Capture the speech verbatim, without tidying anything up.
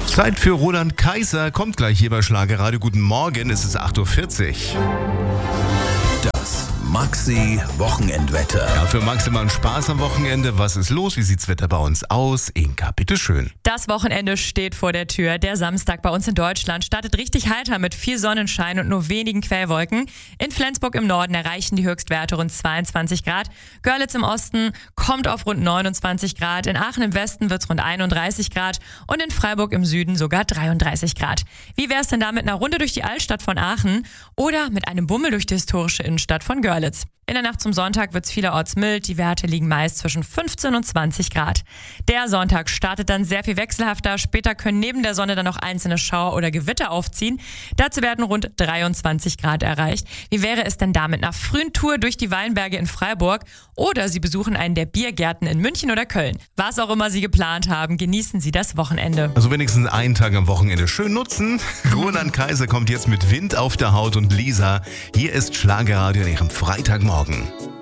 Zeit für Roland Kaiser, kommt gleich hier bei Schlagerradio. Guten Morgen, es ist acht Uhr vierzig. Das Maxi-Wochenendwetter. Ja, für maximalen Spaß am Wochenende. Was ist los? Wie sieht's Wetter bei uns aus? Inka, bitteschön. Das Wochenende steht vor der Tür. Der Samstag bei uns in Deutschland startet richtig heiter mit viel Sonnenschein und nur wenigen Quellwolken. In Flensburg im Norden erreichen die Höchstwerte rund zweiundzwanzig Grad. Görlitz im Osten kommt auf rund neunundzwanzig Grad. In Aachen im Westen wird's rund einunddreißig Grad und in Freiburg im Süden sogar dreiunddreißig Grad. Wie wär's denn da mit einer Runde durch die Altstadt von Aachen oder mit einem Bummel durch die historische Innenstadt von Görlitz? In der Nacht zum Sonntag wird es vielerorts mild. Die Werte liegen meist zwischen fünfzehn und zwanzig Grad. Der Sonntag startet dann sehr viel wechselhafter. Später können neben der Sonne dann noch einzelne Schauer oder Gewitter aufziehen. Dazu werden rund dreiundzwanzig Grad erreicht. Wie wäre es denn da mit einer frühen Tour durch die Weinberge in Freiburg? Oder Sie besuchen einen der Biergärten in München oder Köln. Was auch immer Sie geplant haben, genießen Sie das Wochenende. Also wenigstens einen Tag am Wochenende schön nutzen. Roland Kaiser kommt jetzt mit Wind auf der Haut und Lisa. Hier ist Schlagerradio an Ihrem Freitagmorgen.